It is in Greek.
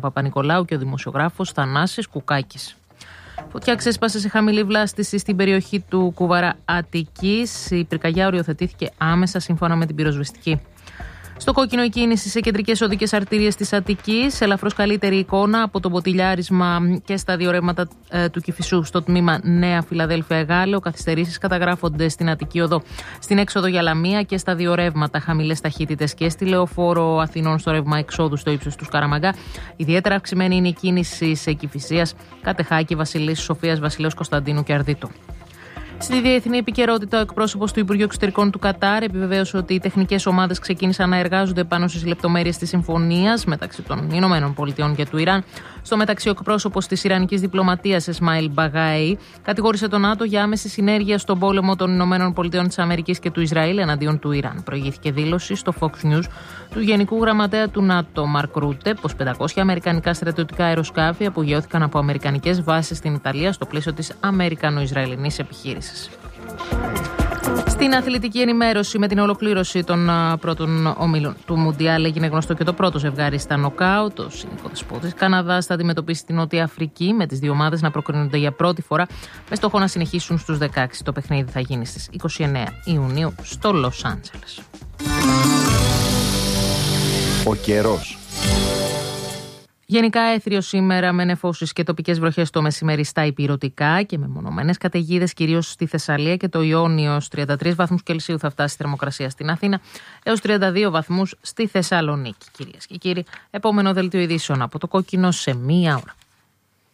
Παπα-Νικολάου και ο δημοσιογράφος Θανάσης Κουκάκης. Φωτιά ξέσπασε σε χαμηλή βλάστηση στην περιοχή του Κουβαρά Αττικής. Η πυρκαγιά οριοθετήθηκε άμεσα σύμφωνα με την πυροσβεστική. Στο κόκκινο η κίνηση σε κεντρικές οδικές αρτηρίες της Αττικής. Ελαφρώς καλύτερη εικόνα από το μποτιλιάρισμα και στα δύο ρεύματα του Κηφισού στο τμήμα Νέα Φιλαδέλφια Εγάλεο. Καθυστερήσεις καταγράφονται στην Αττική Οδό, στην έξοδο για Λαμία και στα δύο ρεύματα. Χαμηλές ταχύτητες και στη Λεωφόρο Αθηνών στο ρεύμα εξόδου στο ύψος του Σκαραμαγκά. Ιδιαίτερα αυξημένη είναι η κίνηση σε Κηφισίας, Κατεχάκη, Βασιλής, Σοφίας, Βασιλέως Κωνσταντίνου και Αρδίτου. Στη διεθνή επικαιρότητα, ο εκπρόσωπος του Υπουργείου Εξωτερικών του Κατάρ επιβεβαίωσε ότι οι τεχνικές ομάδες ξεκίνησαν να εργάζονται πάνω στις λεπτομέρειες της συμφωνίας μεταξύ των Ηνωμένων Πολιτειών και του Ιράν. Στο μεταξύ, ο εκπρόσωπος της Ιρανικής διπλωματίας, Εσμαήλ Μπαγάη, κατηγόρησε τον ΝΑΤΟ για άμεση συνέργεια στον πόλεμο των Ηνωμένων Πολιτειών της Αμερικής και του Ισραήλ εναντίον του Ιράν. Προηγήθηκε δήλωση στο Fox News του Γενικού Γραμματέα του ΝΑΤΟ, Μαρκ Ρούτε, πως 500 αμερικανικά στρατιωτικά αεροσκάφη απογειώθηκαν από αμερικανικές βάσεις στην Ιταλία στο πλαίσιο της αμερικανο-ισραηλινής επιχείρησης. Στην αθλητική ενημέρωση, με την ολοκλήρωση των πρώτων ομίλων του Μουντιάλ, έγινε γνωστό και το πρώτο ζευγάρι στα νοκάουτ. Ο συνηθοδεσπότης Καναδάς θα αντιμετωπίσει την Νότια Αφρική, με τις δύο ομάδες να προκρίνονται για πρώτη φορά, με στόχο να συνεχίσουν στους 16. Το παιχνίδι θα γίνει στις 29 Ιουνίου στο Λος Άντζελες. Ο καιρός. Γενικά έθριο σήμερα με νεφώσεις και τοπικές βροχές το μεσημέρι στα ηπειρωτικά και με μονομένες καταιγίδες κυρίως στη Θεσσαλία και το Ιόνιο. Ως 33 βαθμούς Κελσίου θα φτάσει η θερμοκρασία στην Αθήνα, έως 32 βαθμούς στη Θεσσαλονίκη. Κυρίες και κύριοι, επόμενο δελτίο ειδήσεων από το Κόκκινο σε 1 ώρα.